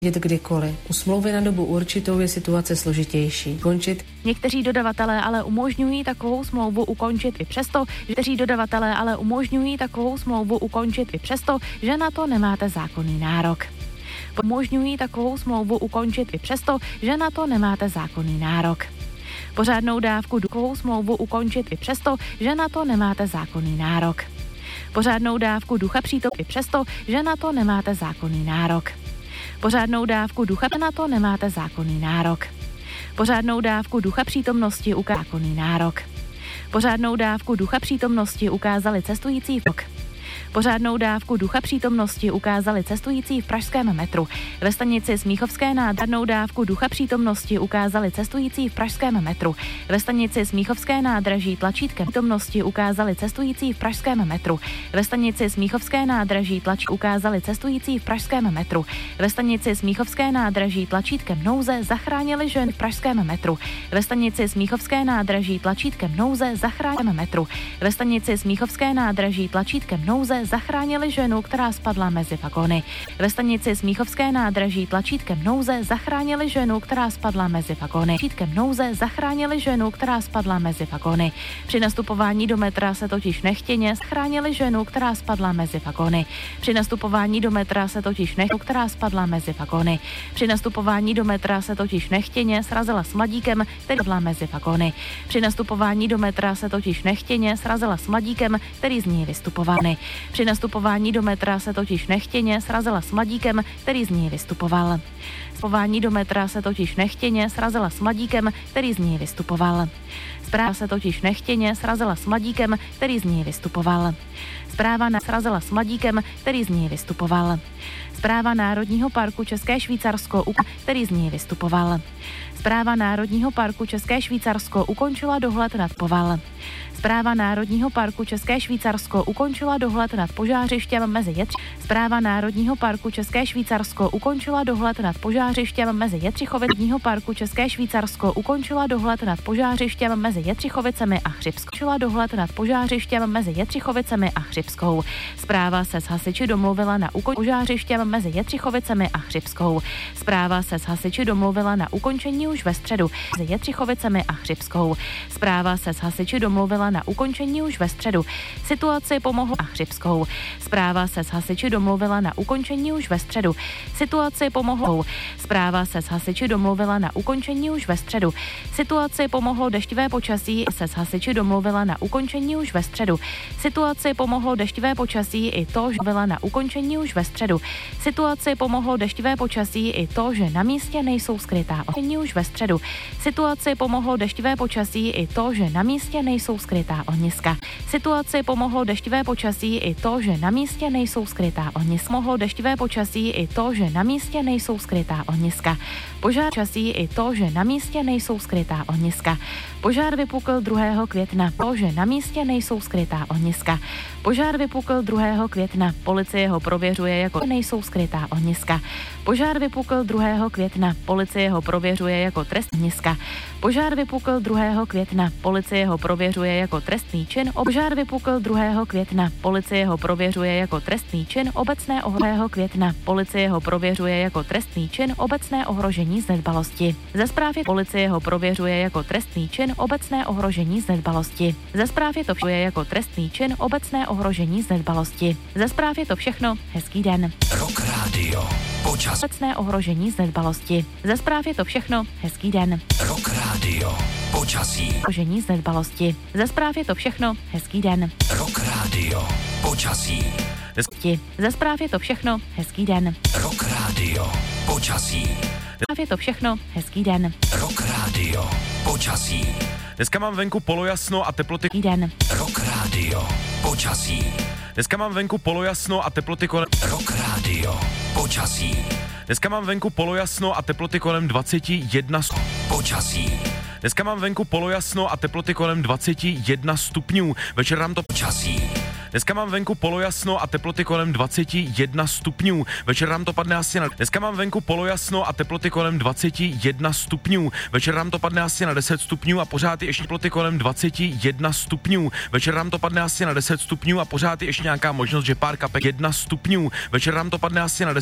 kdykoliv. U smlouvy na dobu určitou je situace složitější. Končit. Někteří dodavatelé ale umožňují takovou smlouvu ukončit i přesto, že na to nemáte zákonný nárok. Pořádnou dávku důchodovou smlouvu ukončit i přesto, že na to nemáte zákonný nárok. Pořádnou dávku ducha přítomnosti přesto, že na to nemáte zákonný nárok. Pořádnou dávku ducha na to nemáte zákonný nárok. Pořádnou dávku ducha přítomnosti zákonný nárok. Pořádnou dávku ducha přítomnosti ukázali cestující v Pořádnou dávku ducha přítomnosti ukázali cestující v pražském metru. Ve stanici Smíchovské nádraží dávku ducha přítomnosti ukázali cestující v pražském metru. Ve stanici Smíchovské nádraží tlačítkem přítomnosti ukázali cestující v pražském metru. Ve stanici Smíchovské nádraží ukázali cestující v pražském metru. Ve stanici Smíchovské nádraží tlačítkem nouze zachránili žen v pražském metru. Ve stanici Smíchovské nádraží tlačítkem nouze zachránili metru. Ve stanici Smíchovské nádraží tlačítkem nouze zachránili ženu, která spadla mezi vagony. Ve stanici Smíchovské nádraží tlačítkem nouze zachránili ženu, která spadla mezi vagony. Tlačítkem nouze zachránili ženu, která spadla mezi vagony. Při nastupování do metra se totiž nechtěně zachránili ženu, která spadla mezi vagony. Při nastupování do metra se totiž která spadla mezi vagony. Při nastupování do metra se totiž nechtěně srazila s mladíkem, který spadla mezi vagony. Při nastupování do metra se totiž nechtěně srazila s mladíkem, který z ní vystupoval. Při nastupování do metra se totiž nechtěně srazila s mladíkem, který z ní vystupoval. Nastupování do metra se totiž nechtěně srazila s mladíkem, který z ní vystupoval. Zpráva se totiž nechtěně srazila s mladíkem, který z ní vystupoval. Zpráva srazila s mladíkem, který z ní vystupoval. Zpráva Národního parku České Švýcarsko, který z ní vystupoval. Zpráva Národního parku České Švýcarsko ukončila dohled nad poval. Zpráva Národního parku České Švýcarsko ukončila dohled nad požářištěm mezi Zpráva Národního parku České Švýcarsko ukončila dohled nad požářištěm mezi Jetřichovicemi parku České Švýcarsko ukončila dohled nad požářištěm mezi Jetřichovicemi a Chřibskou. Dohled nad požářištěm mezi Jetřichovicemi a Chřibskou. Zpráva se s hasiči domluvila na požářištěm mezi Jetřichovicemi a Chřibskou. Zpráva se s hasiči domluvila na ukončení už ve středu mezi Jetřichovicemi a Chřibskou. Zpráva se s hasiči domluvila na ukončení už ve středu. Situaci pomohlo a Chřibskou. Zpráva se s hasiči domluvila na ukončení už ve středu. Situaci pomohlo. Zpráva se s hasiči domluvila na ukončení už ve středu. Situaci pomohlo deštivé počasí se s hasiči domluvila na ukončení už ve středu. Situaci pomohlo deštivé počasí i to, že byla na ukončení už ve středu. Situaci pomohlo deštivé počasí i to, že na místě nejsou skrytá ohniska už ve středu. Situaci pomohlo deštivé počasí i to, že na místě nejsou skrytá ohniska. Situaci pomohlo deštivé počasí i to, že na místě nejsou skrytá ohniska. Mohlo deštivé počasí i to, že na místě nejsou skrytá ohniska. Požár časí i to, že na místě nejsou skrytá ohniska. Požár vypukl 2. května. To, že na místě nejsou skrytá ohniska. Požár vypukl 2. května. Policie ho prověřuje jako nejsou skrytá ohniska. Požár vypukl 2. května. Policie ho prověřuje jako trestný ohniska. Požár vypukl 2. května. Policie ho prověřuje jako trestný čin. Požár vypukl 2. května. Policie ho prověřuje jako trestný čin obecné ohrožení května. Policie ho prověřuje jako trestný čin obecné ohrožení z nedbalosti. Ze zpráv je policie ho prověřuje jako trestný čin obecné ohrožení z nedbalosti. Ze zpráv je to vše jako trestný čin obecné ohrožení z nedbalosti. Ze zpráv je to všechno. Hezký den. Rock Radio. Počas. Obecné ohrožení z nedbalosti. Ze zpráv je to všechno. Hezký den. Rock Radio. Počasí. Ohrožení z nedbalosti. Ze zpráv je to všechno. Hezký den. Rock Radio. Počasí. Ze zpráv je to všechno. Hezký den. Rock Radio. Počasí. Zpráv je to všechno. Hezký den. Rock Radio. Počasí. Dneska mám venku polojasno a teploty. Hezký den. Rock Radio. Počasí. Dneska mám venku polojasno a teploty kolem. Rock Radio. Počasí. Dneska mám venku polojasno a teploty kolem 21. Počasí. Dneska mám venku polojasno a teploty kolem 21 stupňů. Večer nám to počasí. Dneska mám venku polojasno a teploty kolem 21 stupňů. Večer nám to padne asi na... Dneska mám venku polojasno a teploty kolem 21 stupňů. Večer nám to padne asi na 10 stupňů a pořád je ještě teploty kolem 21 stupňů. Večer nám to padne asi na 10 stupňů a pořád je ještě nějaká možnost, že pár kapek 1 stupňů. Večer nám to padne asi na 10